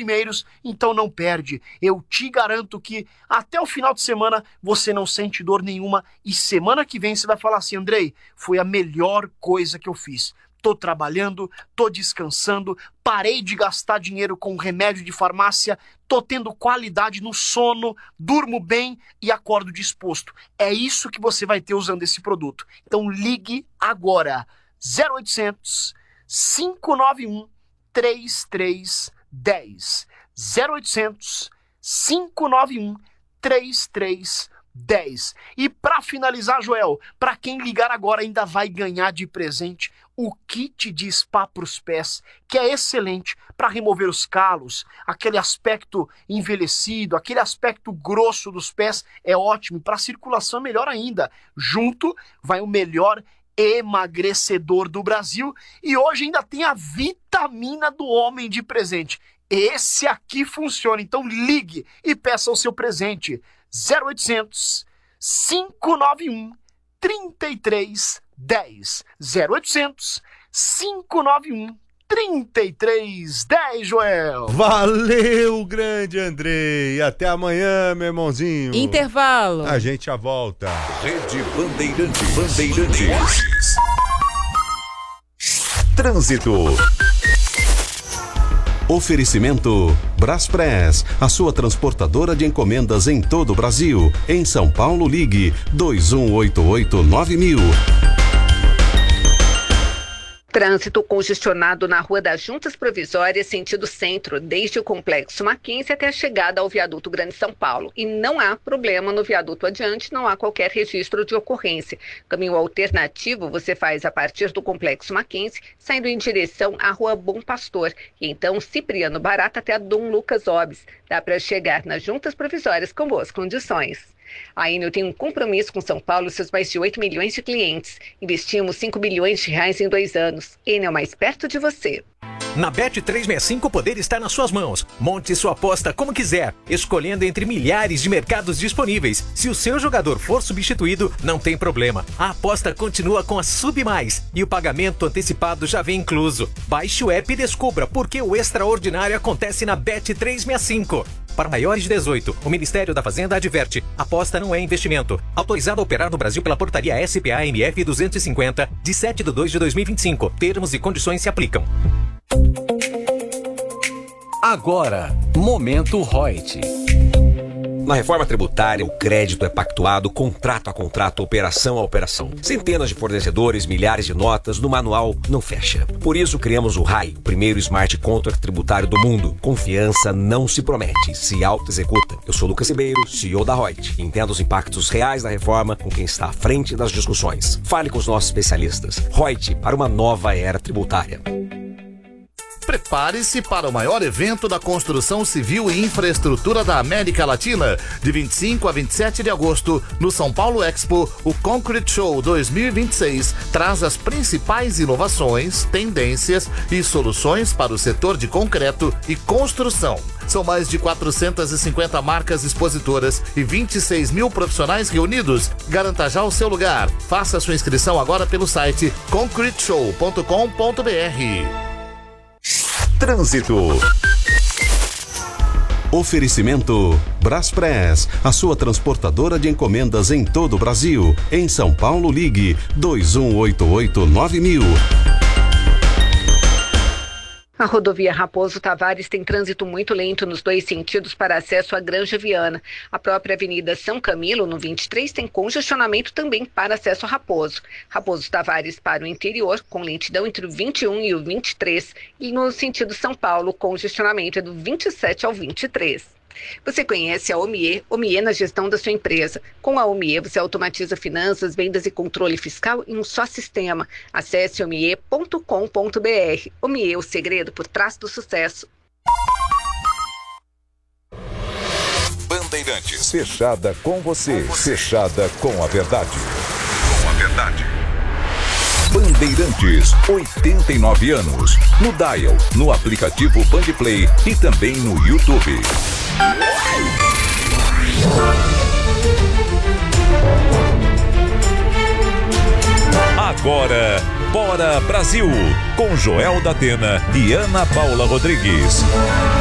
primeiros, então não perde. Eu te garanto que até o final de semana você não sente dor nenhuma e semana que vem você vai falar assim: Andrei, foi a melhor coisa que eu fiz. Tô trabalhando, tô descansando, parei de gastar dinheiro com remédio de farmácia, tô tendo qualidade no sono, durmo bem e acordo disposto. É isso que você vai ter usando esse produto. Então ligue agora, 0800 591 3310. 0800 591 3310. E para finalizar, Joel, para quem ligar agora ainda vai ganhar de presente o kit de spa para os pés, que é excelente para remover os calos, aquele aspecto envelhecido, aquele aspecto grosso dos pés, é ótimo. Para a circulação é melhor ainda. Junto vai o melhor emagrecedor do Brasil e hoje ainda tem a vitamina do homem de presente. Esse aqui funciona, então ligue e peça o seu presente. 0800 591 3310. 0800 591 3310, Joel. Valeu, grande Andrei. Até amanhã, meu irmãozinho. Intervalo. A gente já volta. Rede Bandeirantes. Trânsito. Oferecimento Braspress, a sua transportadora de encomendas em todo o Brasil. Em São Paulo, ligue 2188-9000. Trânsito congestionado na Rua das Juntas Provisórias, sentido centro, desde o Complexo Mackenzie até a chegada ao Viaduto Grande São Paulo. E não há problema no viaduto adiante, não há qualquer registro de ocorrência. Caminho alternativo você faz a partir do Complexo Mackenzie, saindo em direção à Rua Bom Pastor. E então Cipriano Barata até a Dom Lucas Obes. Dá para chegar nas Juntas Provisórias com boas condições. A Enel tem um compromisso com São Paulo e seus mais de 8 milhões de clientes. Investimos 5 bilhões de reais em 2 anos. Enel mais perto de você. Na Bet365 o poder está nas suas mãos. Monte sua aposta como quiser, escolhendo entre milhares de mercados disponíveis. Se o seu jogador for substituído, não tem problema. A aposta continua com a Sub Mais e o pagamento antecipado já vem incluso. Baixe o app e descubra por que o extraordinário acontece na Bet365. Para maiores de 18, o Ministério da Fazenda adverte: aposta não é investimento. Autorizado a operar no Brasil pela portaria SPA-MF 250, de 7/2/2025. Termos e condições se aplicam. Agora, Momento Reut. Na reforma tributária, o crédito é pactuado contrato a contrato, operação a operação. Centenas de fornecedores, milhares de notas, no manual não fecha. Por isso criamos o RAI, o primeiro smart contract tributário do mundo. Confiança não se promete, se auto-executa. Eu sou Lucas Ribeiro, CEO da Reut. Entenda os impactos reais da reforma com quem está à frente das discussões. Fale com os nossos especialistas. Reut, para uma nova era tributária. Prepare-se para o maior evento da construção civil e infraestrutura da América Latina. De 25 a 27 de agosto, no São Paulo Expo, o Concrete Show 2026 traz as principais inovações, tendências e soluções para o setor de concreto e construção. São mais de 450 marcas expositoras e 26 mil profissionais reunidos. Garanta já o seu lugar. Faça sua inscrição agora pelo site concreteshow.com.br. Trânsito. Oferecimento Braspress, a sua transportadora de encomendas em todo o Brasil. Em São Paulo, ligue 2188-9000. A rodovia Raposo Tavares tem trânsito muito lento nos dois sentidos para acesso à Granja Viana. A própria Avenida São Camilo, no 23, tem congestionamento também para acesso a Raposo. Raposo Tavares para o interior, com lentidão entre o 21 e o 23. E no sentido São Paulo, congestionamento é do 27 ao 23. Você conhece a Omie na gestão da sua empresa. Com a Omie, você automatiza finanças, vendas e controle fiscal em um só sistema. Acesse omie.com.br. Omie, o segredo por trás do sucesso. Bandeirantes. Fechada com você. Fechada com a verdade. Com a verdade. Bandeirantes, 89 anos. No Dial, no aplicativo Bandplay e também no YouTube. Agora, Bora Brasil, com Joel da Atena e Ana Paula Rodrigues.